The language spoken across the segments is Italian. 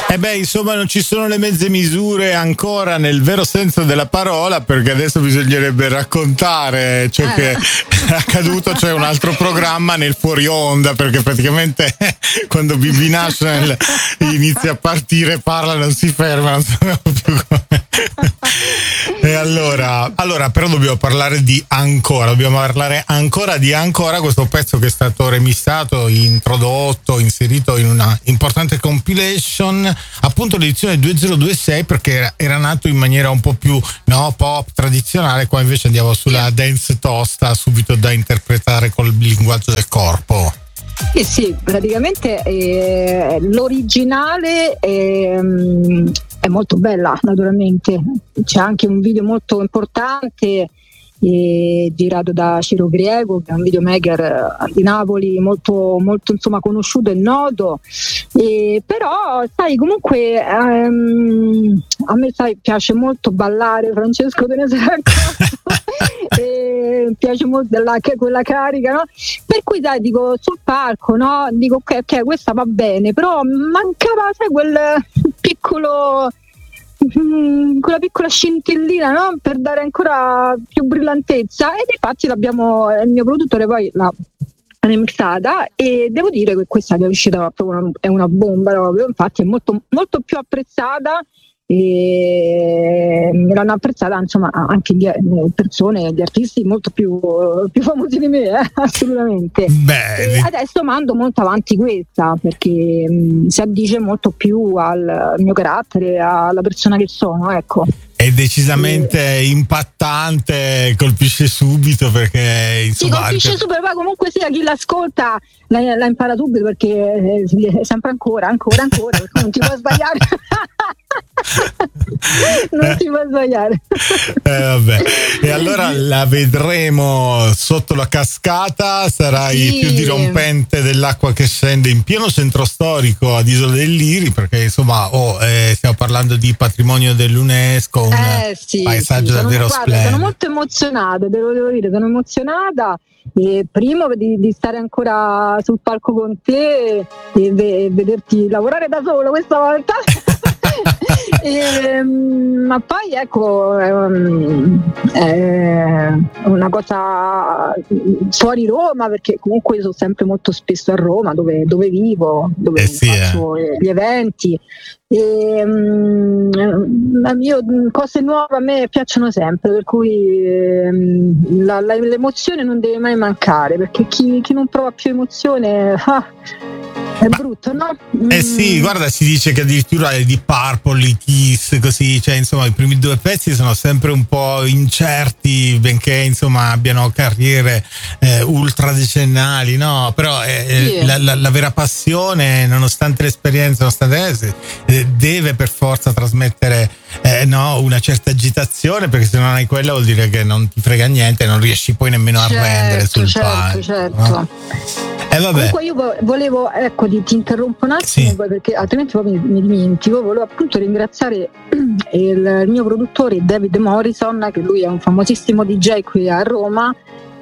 Insomma, non ci sono le mezze misure ancora nel vero senso della parola, perché adesso bisognerebbe raccontare ciò che è accaduto, cioè un altro programma nel fuori onda, perché praticamente quando BB National inizia a partire, parla, non si ferma, non sappiamo più come. E allora però dobbiamo parlare di Ancora, questo pezzo che è stato remixato, introdotto, inserito in una importante compilation, appunto l'edizione 2026, perché era nato in maniera un po' più pop tradizionale. Qua invece andiamo sulla dance tosta, subito da interpretare col linguaggio del corpo. Sì, praticamente l'originale è molto bella, naturalmente. C'è anche un video molto importante girato da Ciro Griego, che è un videomaker di Napoli molto, molto insomma conosciuto e noto, però sai, comunque a me piace molto ballare, Francesco, te ne sei accorto? Piace molto quella carica, no? Per cui dai, dico, sul palco, no? Dico ok, questa va bene, però mancava, sai, quella piccola scintillina, no? Per dare ancora più brillantezza, ed infatti il mio produttore poi l'ha remixata, e devo dire che questa che è uscita proprio è una bomba proprio. Infatti è molto, molto più apprezzata, e me l'hanno apprezzata insomma anche persone, gli artisti molto più famosi di me, assolutamente. E adesso mando molto avanti questa, perché si addice molto più al mio carattere, alla persona che sono, ecco. È decisamente impattante, colpisce subito, perché insomma. Sì, colpisce subito, poi comunque sia chi l'ascolta la impara subito, perché sempre ancora, perché non ti puoi sbagliare. Non ti puoi sbagliare. Vabbè. E allora la vedremo sotto la cascata, sarai più dirompente dell'acqua che scende in pieno centro storico ad Isola del Liri, perché insomma stiamo parlando di patrimonio dell'UNESCO, paesaggio davvero splendido. Sono molto emozionata, devo dire, sono emozionata. Primo di stare ancora sul palco con te e vederti lavorare da solo questa volta. Ma poi ecco, è una cosa fuori Roma, perché comunque io sono sempre molto spesso a Roma, dove vivo, dove faccio gli eventi. Io cose nuove a me piacciono sempre, per cui l'emozione non deve mai mancare, perché chi non prova più emozione è brutto, no? Sì, guarda, si dice che addirittura di Purple, i Kiss, così, cioè insomma i primi due pezzi sono sempre un po' incerti, benché insomma abbiano carriere ultra decennali, no? Però la vera passione, nonostante l'esperienza, deve per forza trasmettere una certa agitazione, perché se non hai quella vuol dire che non ti frega niente, non riesci poi nemmeno a rendere sul palco. Certo. No? Comunque io volevo, ecco, ti interrompo un attimo, perché altrimenti poi mi dimentico. Volevo appunto ringraziare il mio produttore David Morrison, che lui è un famosissimo DJ qui a Roma,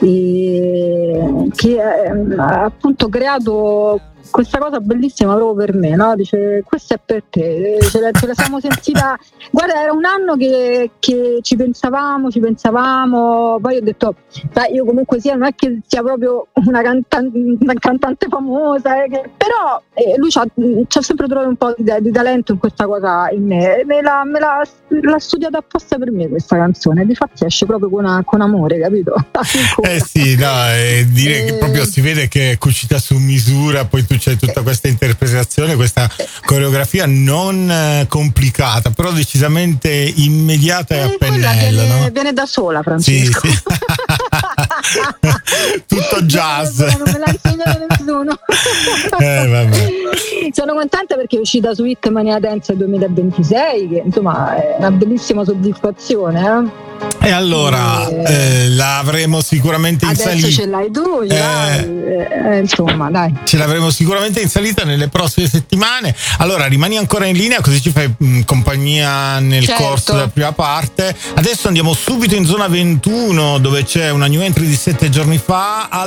che ha appunto creato questa cosa bellissima proprio per me, no? Dice, questa è per te, ce la siamo sentita, guarda, era un anno che ci pensavamo, poi ho detto, sai, io comunque non è che sia proprio una cantante famosa, però lui c'ha sempre trovato un po' di talento in questa cosa in me, me l'ha studiata apposta per me questa canzone, difatti esce proprio con amore, capito? Dire che proprio si vede che è cucita su misura, poi tu c'è tutta questa interpretazione, questa coreografia non complicata, però decisamente immediata e a pennello, no? Viene da sola, Francesco. Sì. Tutto jazz. Non me l'ha insegnato nessuno. Vabbè. Sono contenta perché è uscita su Hitmania Dance 2026, che insomma è una bellissima soddisfazione. E allora la avremo sicuramente in salita. Adesso ce l'hai tu, insomma, dai. Ce l'avremo sicuramente in salita nelle prossime settimane. Allora rimani ancora in linea, così ci fai compagnia nel corso della prima parte. Adesso andiamo subito in zona 21, dove c'è una new entry di 7 giorni fa.